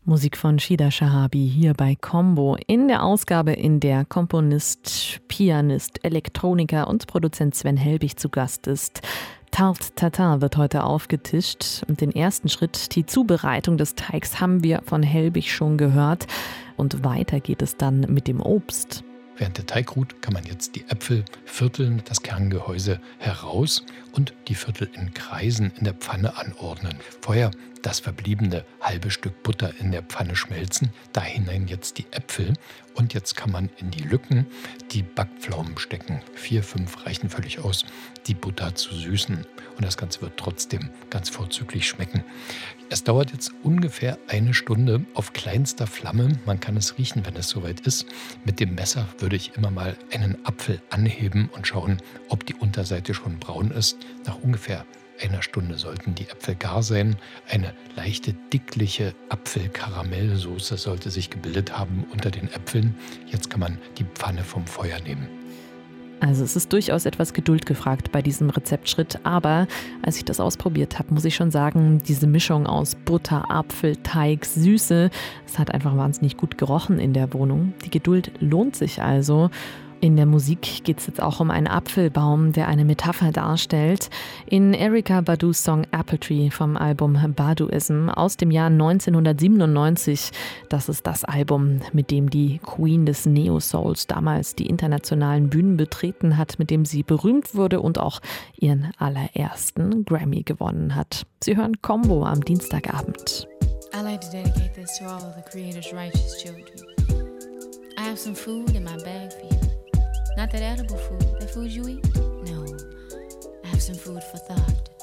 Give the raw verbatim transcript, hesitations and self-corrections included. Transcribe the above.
Musik von Shida Shahabi hier bei Combo in der Ausgabe, in der Komponist, Pianist, Elektroniker und Produzent Sven Helbig zu Gast ist. Tarte Tatin wird heute aufgetischt und den ersten Schritt, die Zubereitung des Teigs, haben wir von Helbig schon gehört. Und weiter geht es dann mit dem Obst. Während der Teig ruht, kann man jetzt die Äpfel vierteln, das Kerngehäuse heraus und die Viertel in Kreisen in der Pfanne anordnen. Vorher das verbliebene halbe Stück Butter in der Pfanne schmelzen, da hinein jetzt die Äpfel und jetzt kann man in die Lücken die Backpflaumen stecken. Vier, fünf reichen völlig aus, die Butter zu süßen und das Ganze wird trotzdem ganz vorzüglich schmecken. Es dauert jetzt ungefähr eine Stunde auf kleinster Flamme. Man kann es riechen, wenn es soweit ist. Mit dem Messer würde ich immer mal einen Apfel anheben und schauen, ob die Unterseite schon braun ist. Nach ungefähr einer Stunde sollten die Äpfel gar sein. Eine leichte, dickliche Apfelkaramellsoße sollte sich gebildet haben unter den Äpfeln. Jetzt kann man die Pfanne vom Feuer nehmen. Also es ist durchaus etwas Geduld gefragt bei diesem Rezeptschritt, aber als ich das ausprobiert habe, muss ich schon sagen, diese Mischung aus Butter, Apfel, Teig, Süße, es hat einfach wahnsinnig gut gerochen in der Wohnung. Die Geduld lohnt sich also. In der Musik geht es jetzt auch um einen Apfelbaum, der eine Metapher darstellt. In Erykah Badus Song Apple Tree vom Album Baduism aus dem Jahr neunzehnhundertsiebenundneunzig. Das ist das Album, mit dem die Queen des Neo-Souls damals die internationalen Bühnen betreten hat, mit dem sie berühmt wurde und auch ihren allerersten Grammy gewonnen hat. Sie hören Combo am Dienstagabend. I like to dedicate this to all of the Creator's righteous children. I have some food in my bag for you. Not that edible food, that food you eat? No, I have some food for thought.